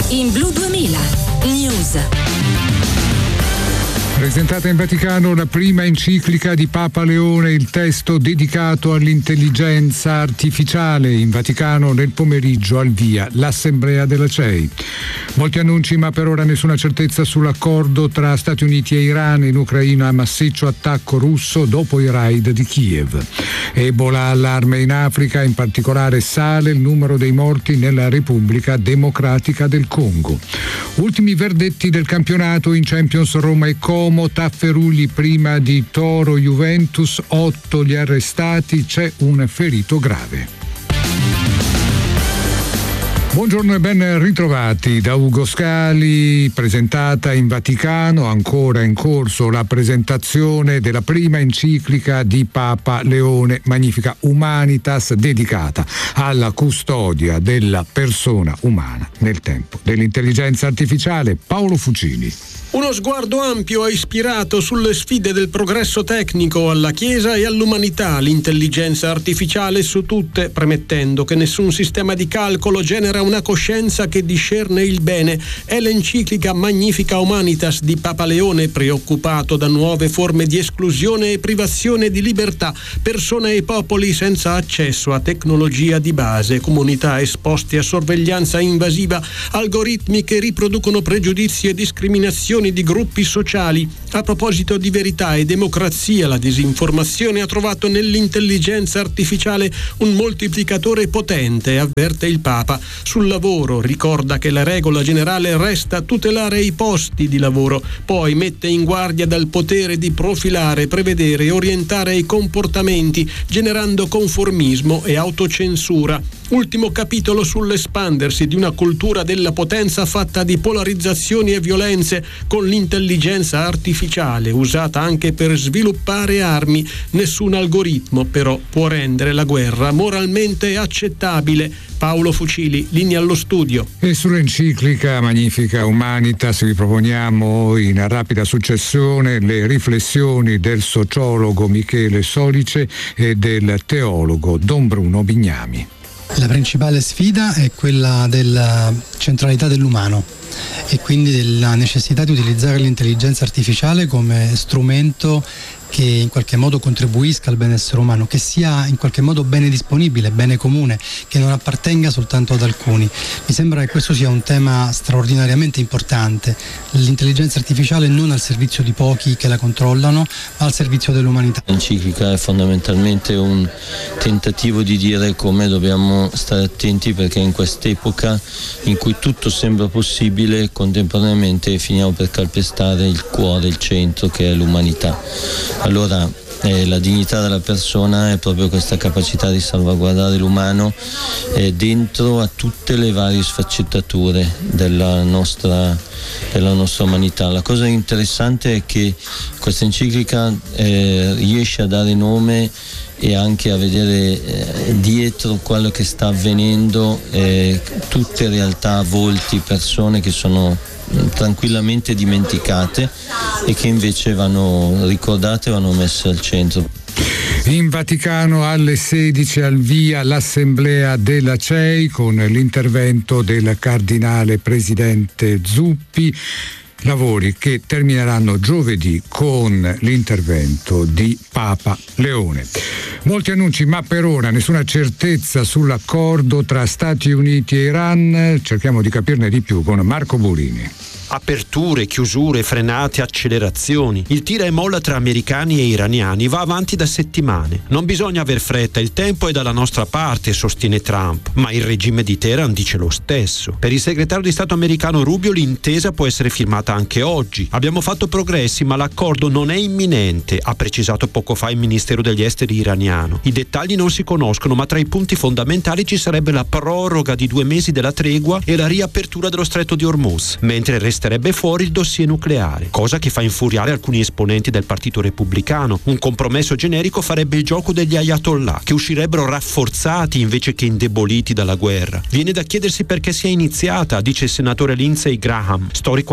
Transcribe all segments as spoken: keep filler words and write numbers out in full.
in Blu duemila News. Presentata in Vaticano la prima enciclica di Papa Leone, il testo dedicato all'intelligenza artificiale. In Vaticano nel pomeriggio al via l'assemblea della C E I. Molti annunci ma per ora nessuna certezza sull'accordo tra Stati Uniti e Iran. In Ucraina massiccio attacco russo dopo i raid di Kiev. Ebola allarme in Africa, in particolare sale il numero dei morti nella Repubblica Democratica del Congo. Ultimi verdetti del campionato in Champions Roma e Como. Tafferugli prima di Toro Juventus, otto gli arrestati, c'è un ferito grave. Buongiorno e ben ritrovati da Ugo Scali. Presentata in Vaticano, ancora in corso la presentazione della prima enciclica di Papa Leone, Magnificat Humanitas, dedicata alla custodia della persona umana nel tempo dell'intelligenza artificiale. Paolo Fucini. Uno sguardo ampio ha ispirato sulle sfide del progresso tecnico alla Chiesa e all'umanità, l'intelligenza artificiale su tutte, premettendo che nessun sistema di calcolo genera una coscienza che discerne il bene. È l'enciclica Magnificat Humanitas di Papa Leone, preoccupato da nuove forme di esclusione e privazione di libertà, persone e popoli senza accesso a tecnologia di base, comunità esposte a sorveglianza invasiva, algoritmi che riproducono pregiudizi e discriminazioni di gruppi sociali. A proposito di verità e democrazia, la disinformazione ha trovato nell'intelligenza artificiale un moltiplicatore potente, avverte il Papa. Sul lavoro ricorda che la regola generale resta tutelare i posti di lavoro, poi mette in guardia dal potere di profilare, prevedere e orientare i comportamenti, generando conformismo e autocensura. Ultimo capitolo sull'espandersi di una cultura della potenza fatta di polarizzazioni e violenze, con l'intelligenza artificiale usata anche per sviluppare armi. Nessun algoritmo però può rendere la guerra moralmente accettabile. Paolo Fucili, linea allo studio. E sull'enciclica Magnificat Humanitas vi proponiamo in rapida successione le riflessioni del sociologo Michele Solice e del teologo Don Bruno Bignami. La principale sfida è quella della centralità dell'umano e quindi della necessità di utilizzare l'intelligenza artificiale come strumento che in qualche modo contribuisca al benessere umano, che sia in qualche modo bene disponibile, bene comune, che non appartenga soltanto ad alcuni. Mi sembra che questo sia un tema straordinariamente importante, l'intelligenza artificiale non al servizio di pochi che la controllano, ma al servizio dell'umanità. L'enciclica è fondamentalmente un tentativo di dire come dobbiamo stare attenti, perché in quest'epoca in cui tutto sembra possibile, contemporaneamente finiamo per calpestare il cuore, il centro, che è l'umanità. Allora eh, la dignità della persona è proprio questa capacità di salvaguardare l'umano eh, dentro a tutte le varie sfaccettature della nostra, della nostra umanità. La cosa interessante è che questa enciclica eh, riesce a dare nome e anche a vedere eh, dietro quello che sta avvenendo, eh, tutte realtà, volti, persone che sono tranquillamente dimenticate e che invece vanno ricordate e vanno messe al centro. In Vaticano alle sedici al via l'assemblea della C E I con l'intervento del cardinale presidente Zuppi. Lavori che termineranno giovedì con l'intervento di Papa Leone. Molti annunci, ma per ora nessuna certezza sull'accordo tra Stati Uniti e Iran. Cerchiamo di capirne di più con Marco Burini. Aperture, chiusure, frenate, accelerazioni. Il tira e molla tra americani e iraniani va avanti da settimane. Non bisogna aver fretta, il tempo è dalla nostra parte, sostiene Trump, ma il regime di Teheran dice lo stesso. Per il segretario di Stato americano Rubio l'intesa può essere firmata anche oggi. Abbiamo fatto progressi, ma l'accordo non è imminente, ha precisato poco fa il Ministero degli Esteri iraniano. I dettagli non si conoscono, ma tra i punti fondamentali ci sarebbe la proroga di due mesi della tregua e la riapertura dello stretto di Hormuz, mentre resterebbe fuori il dossier nucleare, cosa che fa infuriare alcuni esponenti del Partito Repubblicano. Un compromesso generico farebbe il gioco degli ayatollah, che uscirebbero rafforzati invece che indeboliti dalla guerra. Viene da chiedersi perché sia iniziata, dice il senatore Lindsey Graham, storico alleato di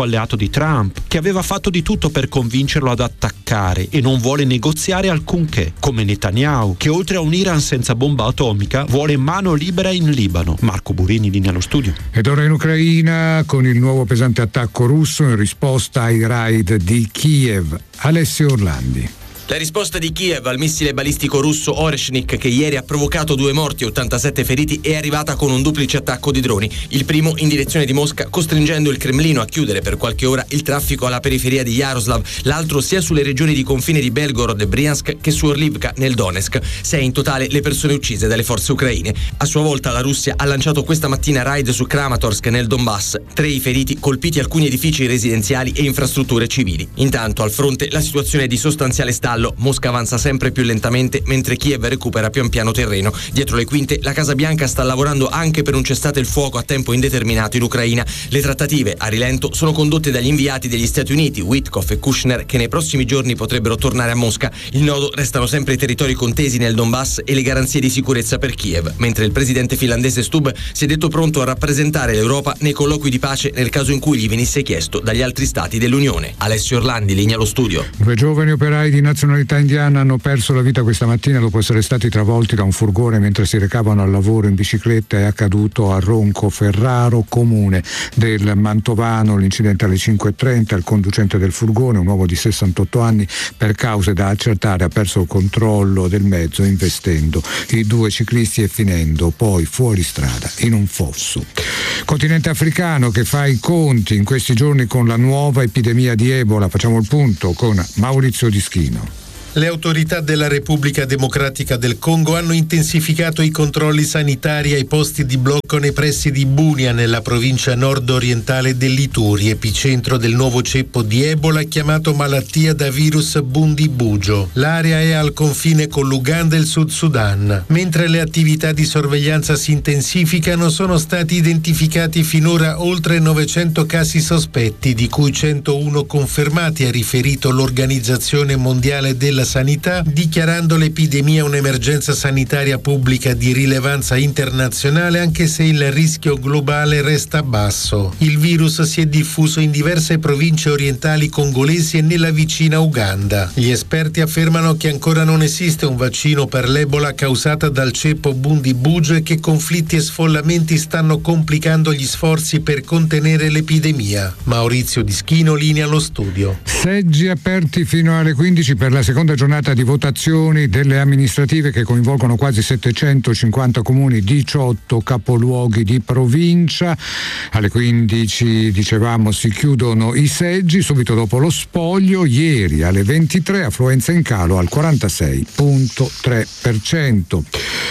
di Trump, che aveva fatto di tutto per convincerlo ad attaccare e non vuole negoziare alcunché, come Netanyahu, che oltre a un Iran senza bomba atomica vuole mano libera in Libano. Marco Burini, linea allo studio. Ed ora in Ucraina, con il nuovo pesante attacco russo in risposta ai raid di Kiev. Alessio Orlandi. La risposta di Kiev al missile balistico russo Oreshnik, che ieri ha provocato due morti e ottantasette feriti, è arrivata con un duplice attacco di droni. Il primo in direzione di Mosca, costringendo il Cremlino a chiudere per qualche ora il traffico alla periferia di Yaroslav, l'altro sia sulle regioni di confine di Belgorod e Briansk che su Orlivka nel Donetsk. Sei in totale le persone uccise dalle forze ucraine. A sua volta la Russia ha lanciato questa mattina raid su Kramatorsk nel Donbass. Tre i feriti, colpiti alcuni edifici residenziali e infrastrutture civili. Intanto al fronte la situazione è di sostanziale stallo. Mosca avanza sempre più lentamente mentre Kiev recupera pian piano terreno. Dietro le quinte la Casa Bianca sta lavorando anche per un cessate il fuoco a tempo indeterminato in Ucraina. Le trattative a rilento sono condotte dagli inviati degli Stati Uniti, Witkoff e Kushner, che nei prossimi giorni potrebbero tornare a Mosca. Il nodo restano sempre i territori contesi nel Donbass e le garanzie di sicurezza per Kiev, mentre il presidente finlandese Stubb si è detto pronto a rappresentare l'Europa nei colloqui di pace nel caso in cui gli venisse chiesto dagli altri stati dell'Unione. Alessio Orlandi, linea allo studio. Due giovani operai di nazionalità indiana hanno perso la vita questa mattina dopo essere stati travolti da un furgone mentre si recavano al lavoro in bicicletta. È accaduto a Roncoferraro, comune del Mantovano. L'incidente alle cinque e trenta. Il conducente del furgone, un uomo di sessantotto anni, per cause da accertare, ha perso il controllo del mezzo investendo i due ciclisti e finendo poi fuori strada in un fosso. Continente africano che fa i conti in questi giorni con la nuova epidemia di Ebola. Facciamo il punto con Maurizio Dischino. Le autorità della Repubblica Democratica del Congo hanno intensificato i controlli sanitari ai posti di blocco nei pressi di Bunia, nella provincia nord-orientale dell'Ituri, epicentro del nuovo ceppo di Ebola chiamato malattia da virus Bundibugyo. L'area è al confine con l'Uganda e il Sud Sudan. Mentre le attività di sorveglianza si intensificano, sono stati identificati finora oltre novecento casi sospetti, di cui centouno confermati, ha riferito l'Organizzazione Mondiale della Sanità, dichiarando l'epidemia un'emergenza sanitaria pubblica di rilevanza internazionale, anche se il rischio globale resta basso. Il virus si è diffuso in diverse province orientali congolesi e nella vicina Uganda. Gli esperti affermano che ancora non esiste un vaccino per l'Ebola causata dal ceppo Bundibugyo e che conflitti e sfollamenti stanno complicando gli sforzi per contenere l'epidemia. Maurizio Dischino, linea allo studio. Seggi aperti fino alle quindici per la seconda giornata di votazioni delle amministrative che coinvolgono quasi settecentocinquanta comuni, diciotto capoluoghi di provincia. Alle quindici, dicevamo, si chiudono i seggi, subito dopo lo spoglio. Ieri alle ventitré affluenza in calo al quarantasei virgola tre per cento.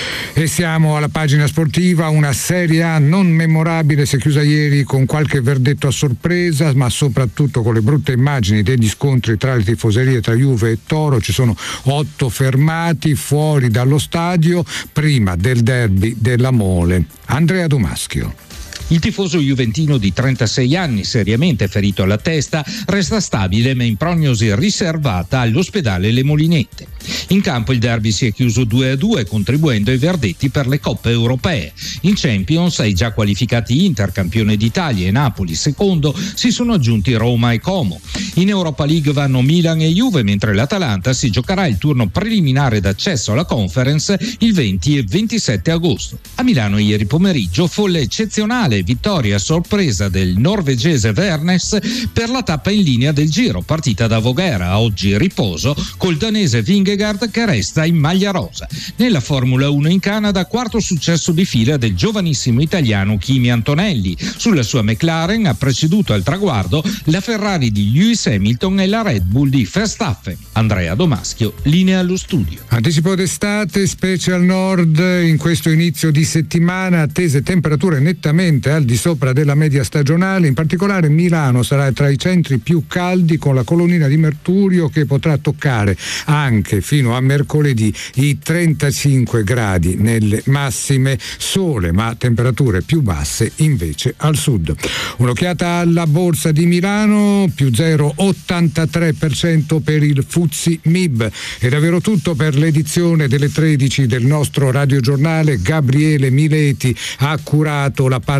E siamo alla pagina sportiva. Una Serie A non memorabile si è chiusa ieri con qualche verdetto a sorpresa, ma soprattutto con le brutte immagini degli scontri tra le tifoserie, tra Juve e Toro. Ci sono otto fermati fuori dallo stadio prima del derby della Mole. Andrea Domaschio. Il tifoso juventino di trentasei anni, seriamente ferito alla testa, resta stabile ma in prognosi riservata all'ospedale Le Molinette. In campo il derby si è chiuso due a due, contribuendo ai verdetti per le coppe europee. In Champions, ai già qualificati Inter, campione d'Italia, e Napoli, secondo, si sono aggiunti Roma e Como. In Europa League vanno Milan e Juve, mentre l'Atalanta si giocherà il turno preliminare d'accesso alla Conference il venti e ventisette agosto. A Milano ieri pomeriggio folle eccezionale vittoria a sorpresa del norvegese Vernes per la tappa in linea del Giro, partita da Voghera, oggi riposo, col danese Vingegaard che resta in maglia rosa. Nella Formula uno in Canada, quarto successo di fila del giovanissimo italiano Kimi Antonelli. Sulla sua McLaren ha preceduto al traguardo la Ferrari di Lewis Hamilton e la Red Bull di Verstappen. Andrea Domaschio, linea allo studio. Anticipo d'estate, specie al nord, in questo inizio di settimana, attese temperature nettamente al di sopra della media stagionale. In particolare Milano sarà tra i centri più caldi, con la colonnina di mercurio che potrà toccare anche fino a mercoledì i trentacinque gradi nelle massime. Sole, ma temperature più basse invece al sud. Un'occhiata alla borsa di Milano, più zero virgola ottantatré per cento per il Fuzzi M I B. È davvero tutto per l'edizione delle tredici del nostro radiogiornale. Gabriele Mileti ha curato la parte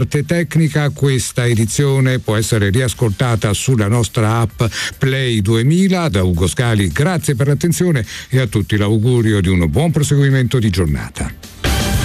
parte tecnica. Questa edizione può essere riascoltata sulla nostra app Play duemila. Da Ugo Scali grazie per l'attenzione e a tutti l'augurio di un buon proseguimento di giornata.